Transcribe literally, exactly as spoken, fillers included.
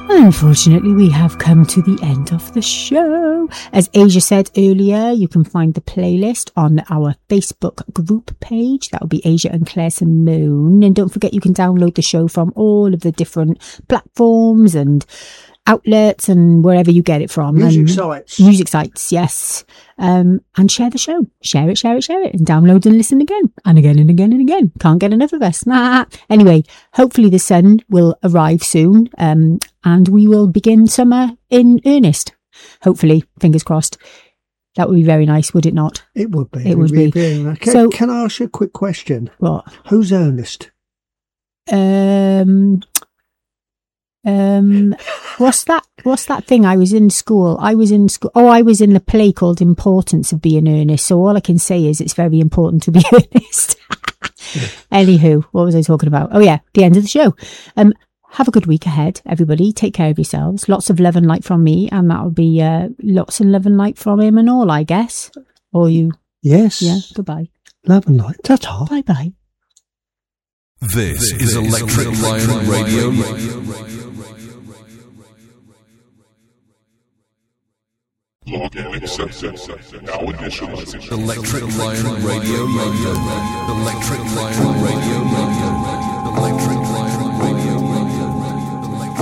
Unfortunately, we have come to the end of the show. As Asia said earlier, you can find the playlist on our Facebook group page. That will be Asia and Claire Simone. And don't forget, you can download the show from all of the different platforms and outlets and wherever you get it from. Music and sites. Music sites, yes. Um, and share the show. Share it, share it, share it. And download and listen again. And again and again and again. Can't get enough of us. Nah. Anyway, hopefully the sun will arrive soon. Um, and we will begin summer in earnest. Hopefully, fingers crossed. That would be very nice, would it not? It would be. It would be. be. Okay. So- Can I ask you a quick question? What? Who's Ernest? Um... Um, what's that? What's that thing? I was in school. I was in school. Oh, I was in the play called Importance of Being Earnest. So all I can say is it's very important to be earnest. Anywho, what was I talking about? Oh yeah, the end of the show. Um, have a good week ahead, everybody. Take care of yourselves. Lots of love and light from me, and that'll be uh, lots of love and light from him and all, I guess. Or you? Yes. Yeah. Goodbye. Love and light. Ta-ta. Bye bye. This is Electric Lion Radio. Login accepted. Now initializing. Electric Lion Radio. Electric Lion Radio. Electric